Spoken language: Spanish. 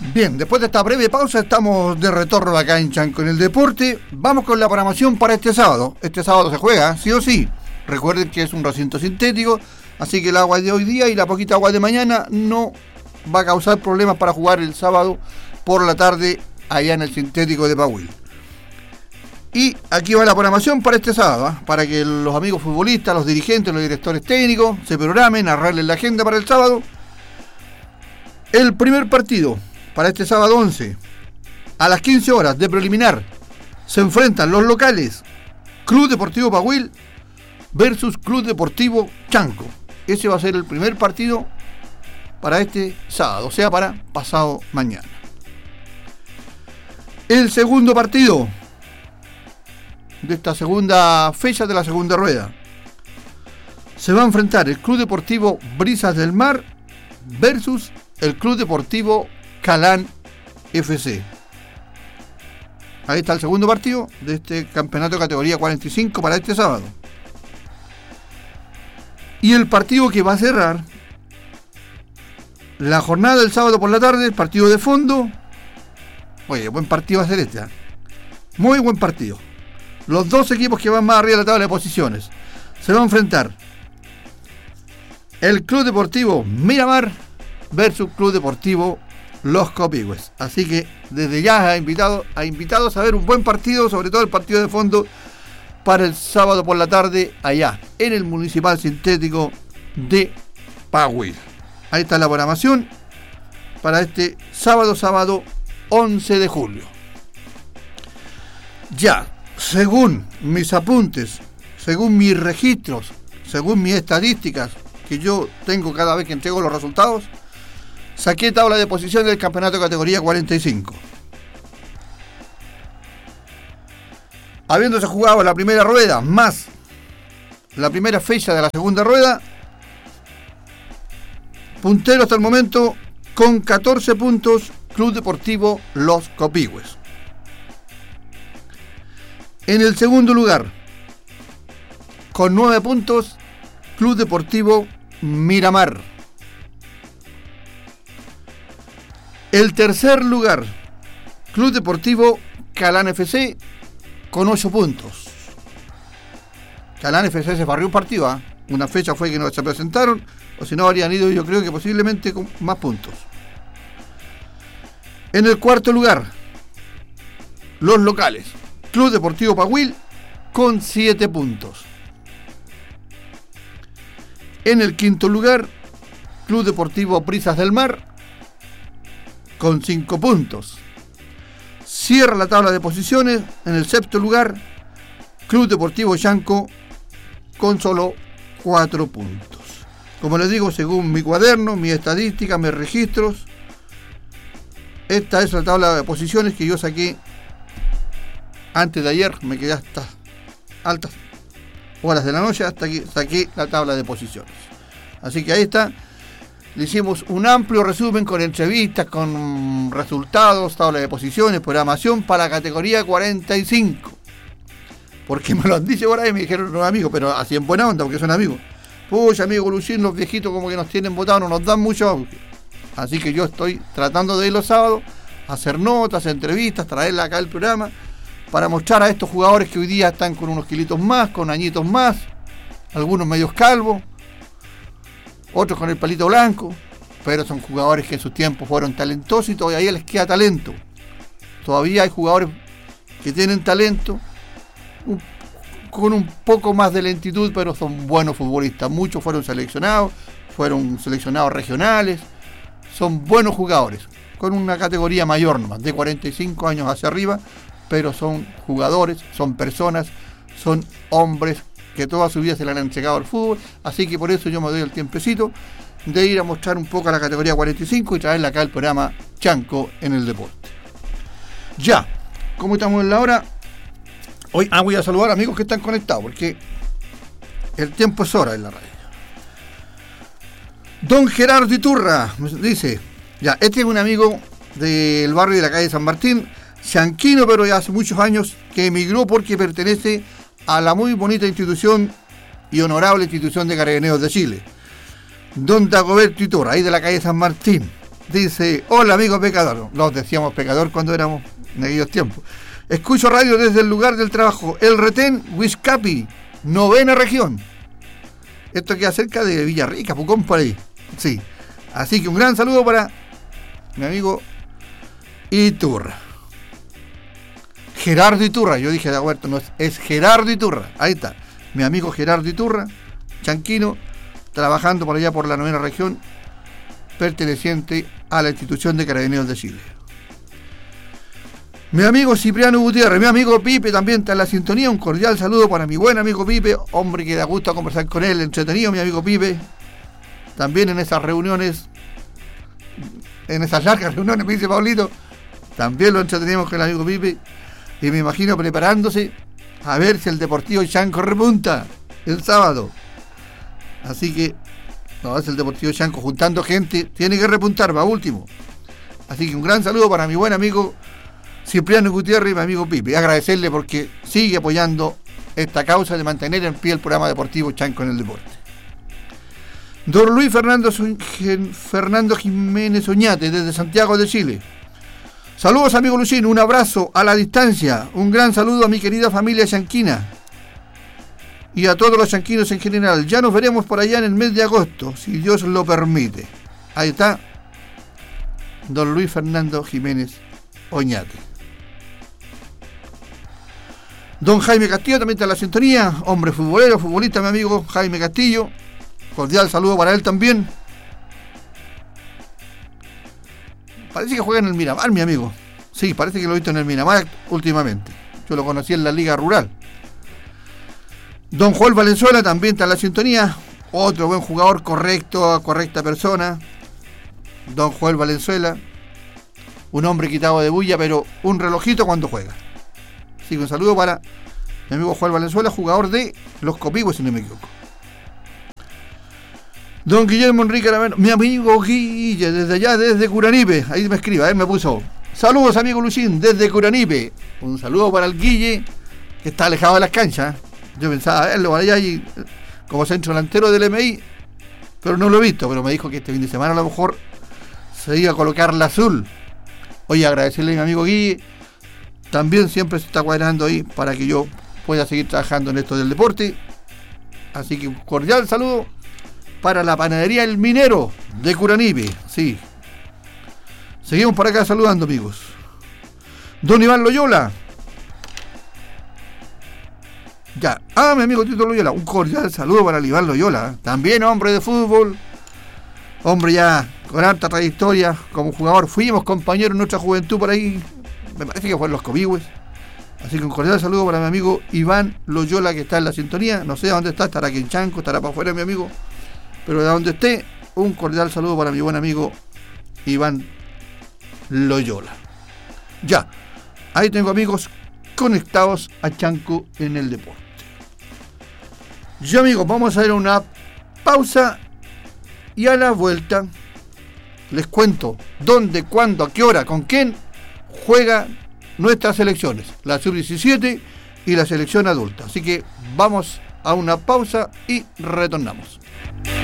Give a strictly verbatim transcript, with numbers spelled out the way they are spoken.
Bien, después de esta breve pausa estamos de retorno acá en Chanco en el Deporte. Vamos con la programación para este sábado. Este sábado se juega, sí o sí. Recuerden que es un recinto sintético, así que el agua de hoy día y la poquita agua de mañana no va a causar problemas para jugar el sábado por la tarde allá en el sintético de Pahuil. Y aquí va la programación para este sábado, ¿eh? Para que los amigos futbolistas, los dirigentes, los directores técnicos se programen, arreglen la agenda para el sábado. El primer partido para este sábado once, a las quince horas de preliminar, se enfrentan los locales Club Deportivo Pahuil versus Club Deportivo Chanco. Ese va a ser el primer partido para este sábado, o sea, para pasado mañana. El segundo partido de esta segunda fecha de la segunda rueda, se va a enfrentar el Club Deportivo Brisas del Mar versus el Club Deportivo Calán F C. Ahí está el segundo partido de este campeonato de categoría cuarenta y cinco para este sábado. Y el partido que va a cerrar la jornada del sábado por la tarde, el partido de fondo. Oye, buen partido va a ser este, ¿eh? Muy buen partido. Los dos equipos que van más arriba de la tabla de posiciones. Se va a enfrentar el Club Deportivo Miramar versus Club Deportivo Los Copihue. Así que desde ya ha invitado, ha invitado a ver un buen partido, sobre todo el partido de fondo, para el sábado por la tarde allá en el Municipal Sintético de Pahuil. Ahí está la programación para este sábado, sábado once de julio. Ya, según mis apuntes, según mis registros, según mis estadísticas que yo tengo cada vez que entrego los resultados, saqué tabla de posición del campeonato de categoría cuarenta y cinco. Habiéndose jugado la primera rueda más la primera fecha de la segunda rueda, puntero hasta el momento con catorce puntos Club Deportivo Los Copihue. En el segundo lugar, con nueve puntos, Club Deportivo Miramar. El tercer lugar, Club Deportivo Calán F C, con ocho puntos. Calán F C se barrió un partido, ¿eh? Una fecha fue que no se presentaron, o si no habrían ido, yo creo que posiblemente con más puntos. En el cuarto lugar, los locales, Club Deportivo Pahuil, con siete puntos. En el quinto lugar, Club Deportivo Brisas del Mar, con cinco puntos. Cierra la tabla de posiciones en el sexto lugar, Club Deportivo Chanco, con solo cuatro puntos. Como les digo, según mi cuaderno, mi estadística, mis registros, esta es la tabla de posiciones que yo saqué antes de ayer. Me quedé hasta altas horas de la noche hasta que saqué la tabla de posiciones. Así que ahí está. Le hicimos un amplio resumen con entrevistas, con resultados, tabla de posiciones, programación para la categoría cuarenta y cinco. Porque me lo han dicho por ahí, me dijeron los amigos, pero así en buena onda, porque son amigos. Pucha, amigo Luchín, los viejitos como que nos tienen votados, no nos dan mucho auge. Así que yo estoy tratando de ir los sábados, hacer notas, entrevistas, traerla acá al programa, para mostrar a estos jugadores que hoy día están con unos kilitos más, con añitos más, algunos medios calvos, otros con el palito blanco, pero son jugadores que en su tiempo fueron talentosos y todavía les queda talento. Todavía hay jugadores que tienen talento, un, con un poco más de lentitud, pero son buenos futbolistas. Muchos fueron seleccionados, fueron seleccionados regionales, son buenos jugadores, con una categoría mayor nomás, de cuarenta y cinco años hacia arriba, pero son jugadores, son personas, son hombres que toda su vida se le han entregado al fútbol. Así que por eso yo me doy el tiempecito de ir a mostrar un poco a la categoría cuarenta y cinco y traerla acá al programa Chanco en el Deporte. Ya, como estamos en la hora, hoy ah, voy a saludar a amigos que están conectados, porque el tiempo es hora en la radio. Don Gerardo Iturra dice, ya, este es un amigo del barrio de la calle San Martín, chanquino, pero ya hace muchos años que emigró porque pertenece a la muy bonita institución y honorable institución de Carabineros de Chile, Don Dagoberto Iturra, ahí de la calle San Martín. Dice, hola amigo pecador. Nos decíamos pecador cuando éramos en aquellos tiempos. Escucho radio desde el lugar del trabajo. El Retén, Huizcapi, novena región. Esto queda cerca de Villarrica, Pucón, por ahí. Sí. Así que un gran saludo para mi amigo Iturra. Gerardo Iturra. Yo dije de Agüerto, no es, es Gerardo Iturra. Ahí está. Mi amigo Gerardo Iturra, chanquino, trabajando por allá por la novena región, perteneciente a la institución de Carabineros de Chile. Mi amigo Cipriano Gutiérrez, mi amigo Pipe también está en la sintonía. Un cordial saludo para mi buen amigo Pipe, hombre que da gusto conversar con él, entretenido mi amigo Pipe. También en esas reuniones, en esas largas reuniones, me dice Paulito, también lo entretenimos con el amigo Pipe. Y me imagino preparándose a ver si el Deportivo Chanco repunta el sábado. Así que, no, es el Deportivo Chanco juntando gente, tiene que repuntar, va último. Así que un gran saludo para mi buen amigo Cipriano Gutiérrez y mi amigo Pipe. Agradecerle porque sigue apoyando esta causa de mantener en pie el programa deportivo Chanco en el Deporte. Don Luis Fernando, Fernando Jiménez Oñate, desde Santiago de Chile. Saludos amigo Luchín, un abrazo a la distancia. Un gran saludo a mi querida familia chanquina y a todos los chanquinos en general. Ya nos veremos por allá en el mes de agosto, si Dios lo permite. Ahí está don Luis Fernando Jiménez Oñate. Don Jaime Castillo también está en la sintonía, hombre futbolero, futbolista, mi amigo Jaime Castillo. Cordial saludo para él también. Parece que juega en el Miramar, mi amigo. Sí, parece que lo he visto en el Miramar últimamente. Yo lo conocí en la Liga Rural. Don Joel Valenzuela también está en la sintonía. Otro buen jugador, correcto, correcta persona. Don Joel Valenzuela. Un hombre quitado de bulla, pero un relojito cuando juega. Así que un saludo para mi amigo Joel Valenzuela, jugador de los Copihue, si no me equivoco. Don Guillermo Enrique Aravena, mi amigo Guille, desde allá, desde Curanipe. Ahí me escriba, ahí me puso. Saludos, amigo Luchín, desde Curanipe. Un saludo para el Guille, que está alejado de las canchas. Yo pensaba verlo para allá y, como centro delantero del M I, pero no lo he visto. Pero me dijo que este fin de semana a lo mejor se iba a colocar la azul. Oye, agradecerle a mi amigo Guille. También siempre se está cuadrando ahí para que yo pueda seguir trabajando en esto del deporte. Así que un cordial saludo para la panadería El Minero de Curanipe. Sí. Seguimos por acá saludando, amigos. Don Iván Loyola. Ya. Ah, mi amigo Tito Loyola. Un cordial saludo para el Iván Loyola. También hombre de fútbol. Hombre ya con alta trayectoria como jugador. Fuimos compañeros en nuestra juventud por ahí. Me parece que fue en los Copihue. Así que un cordial saludo para mi amigo Iván Loyola, que está en la sintonía. No sé dónde está. Estará aquí en Chanco. Estará para afuera, mi amigo. Pero de donde esté, un cordial saludo para mi buen amigo Iván Loyola. Ya, ahí tengo amigos conectados a Chanco en el Deporte. Ya amigos, vamos a ir a una pausa y a la vuelta les cuento dónde, cuándo, a qué hora, con quién juega nuestras selecciones, la sub diecisiete y la selección adulta. Así que vamos a una pausa y retornamos.